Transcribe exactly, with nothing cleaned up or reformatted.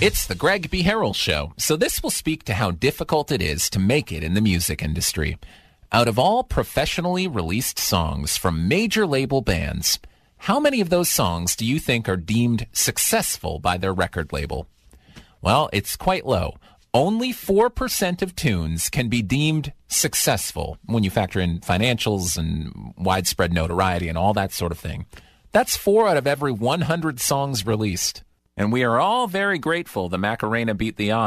It's the Greg B. Harrell Show, so this will speak to how difficult it is to make it in the music industry. Out of all professionally released songs from major label bands, how many of those songs do you think are deemed successful by their record label? Well, it's quite low. Only four percent of tunes can be deemed successful when you factor in financials and widespread notoriety and all that sort of thing. That's four out of every one hundred songs released. And we are all very grateful the Macarena beat the odds.